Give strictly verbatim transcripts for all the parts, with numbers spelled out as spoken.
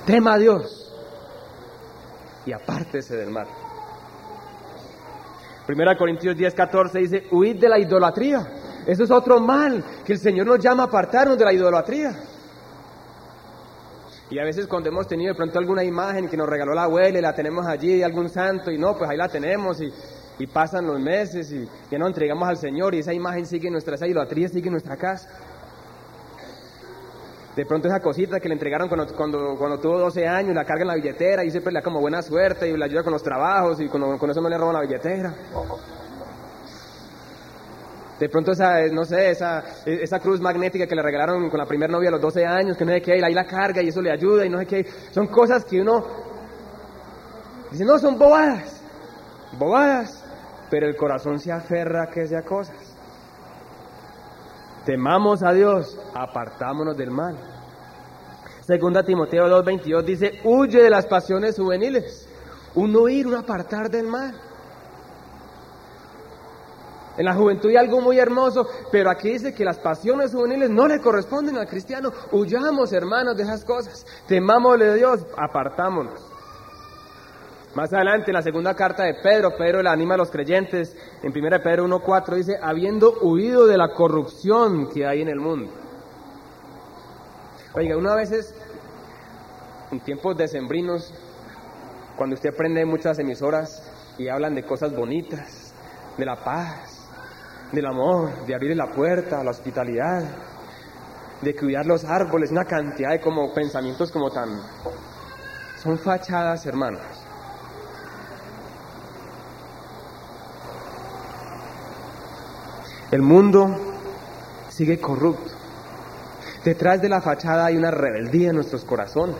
tema a Dios y apártese del mal. Primera Corintios diez, catorce dice, huid de la idolatría. Eso es otro mal, que el Señor nos llama a apartarnos de la idolatría. Y a veces cuando hemos tenido de pronto alguna imagen que nos regaló la abuela y la tenemos allí de algún santo y no, pues ahí la tenemos y, y pasan los meses y ya nos entregamos al Señor y esa imagen sigue en nuestra, esa idolatría sigue en nuestra casa. De pronto esa cosita que le entregaron cuando, cuando, cuando tuvo doce años, la carga en la billetera y siempre le da como buena suerte y le ayuda con los trabajos y con, con eso no le roban la billetera. De pronto esa, no sé, esa, esa cruz magnética que le regalaron con la primer novia a los doce años, que no sé qué, y ahí la carga y eso le ayuda y no sé qué. Son cosas que uno dice, no, son bobadas, bobadas, pero el corazón se aferra a que sea cosas. Temamos a Dios, apartámonos del mal. Segunda Timoteo dos, veintidós dice, huye de las pasiones juveniles. Un huir, un apartar del mal. En la juventud hay algo muy hermoso, pero aquí dice que las pasiones juveniles no le corresponden al cristiano. Huyamos, hermanos, de esas cosas. Temámosle a Dios, apartámonos. Más adelante, en la segunda carta de Pedro, Pedro le anima a los creyentes, en primera de Pedro uno, cuatro, dice, habiendo huido de la corrupción que hay en el mundo. Oiga, uno a veces, en tiempos decembrinos, cuando usted prende muchas emisoras y hablan de cosas bonitas, de la paz, del amor, de abrir la puerta, la hospitalidad, de cuidar los árboles, una cantidad de como pensamientos como tan... son fachadas, hermanos. El mundo sigue corrupto. Detrás de la fachada hay una rebeldía en nuestros corazones.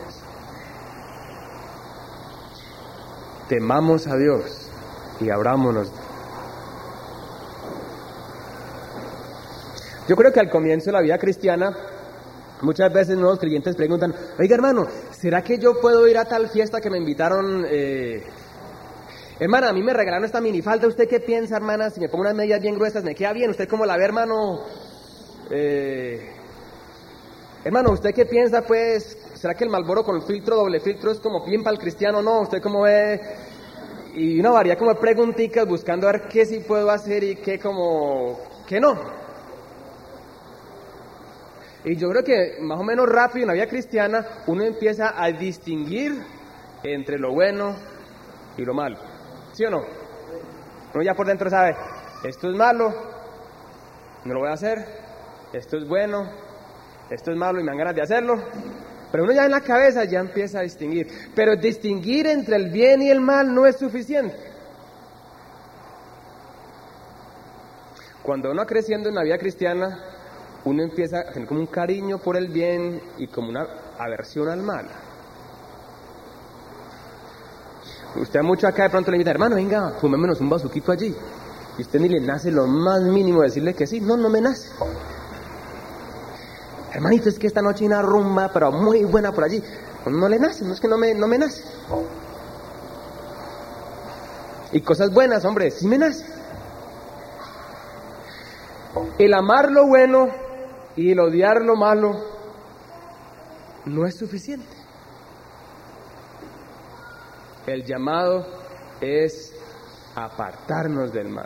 Temamos a Dios y abrámonos. Yo creo que al comienzo de la vida cristiana, muchas veces nuevos creyentes preguntan, oiga hermano, ¿será que yo puedo ir a tal fiesta que me invitaron? Eh... Hermana, a mí me regalaron esta minifalda, ¿usted qué piensa, hermana? Si me pongo unas medias bien gruesas, ¿me queda bien? ¿Usted cómo la ve, hermano? Eh... Hermano, ¿usted qué piensa, pues? ¿Será que el Marlboro con filtro, doble filtro, es como bien para el cristiano? No, ¿usted cómo ve? Y una variedad como de preguntitas buscando a ver qué sí puedo hacer y qué como... qué no. Y yo creo que más o menos rápido en la vida cristiana uno empieza a distinguir entre lo bueno y lo malo. ¿Sí o no? Uno ya por dentro sabe, esto es malo, no lo voy a hacer, esto es bueno, esto es malo y me dan ganas de hacerlo. Pero uno ya en la cabeza ya empieza a distinguir. Pero distinguir entre el bien y el mal no es suficiente. Cuando uno va creciendo en la vida cristiana, uno empieza a tener como un cariño por el bien y como una aversión al mal. Usted mucho acá de pronto le invita, hermano, venga, fumémonos un bazuquito allí. Y usted ni le nace lo más mínimo de decirle que sí. No, no me nace. Hermanito, es que esta noche hay una rumba, pero muy buena por allí. No, no le nace, no es que no me, no me nace. Y cosas buenas, hombre, sí me nace. El amar lo bueno y el odiar lo malo no es suficiente. El llamado es apartarnos del mal.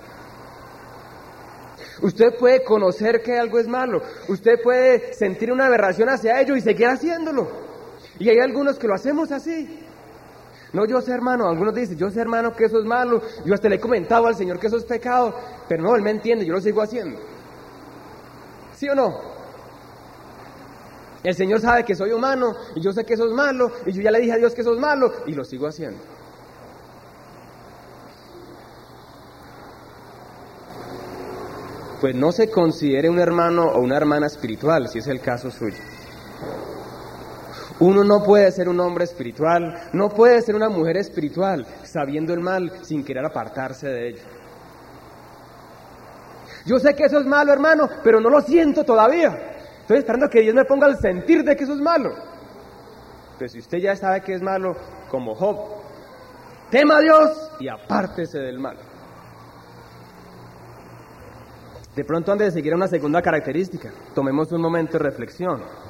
Usted puede conocer que algo es malo, usted puede sentir una aberración hacia ello y seguir haciéndolo. Y hay algunos que lo hacemos así. No, yo sé, hermano, algunos dicen, yo sé, hermano, que eso es malo, yo hasta le he comentado al Señor que eso es pecado, pero no, Él me entiende, yo lo sigo haciendo. ¿Sí o no? El Señor sabe que soy humano y yo sé que eso es malo y yo ya le dije a Dios que eso es malo y lo sigo haciendo. Pues no se considere un hermano o una hermana espiritual, si es el caso suyo. Uno no puede ser un hombre espiritual, no puede ser una mujer espiritual, sabiendo el mal, sin querer apartarse de ello. Yo sé que eso es malo, hermano, pero no lo siento todavía. Estoy esperando que Dios me ponga al sentir de que eso es malo. Pero si usted ya sabe que es malo, como Job, tema a Dios y apártese del mal. De pronto, antes de seguir a una segunda característica, tomemos un momento de reflexión.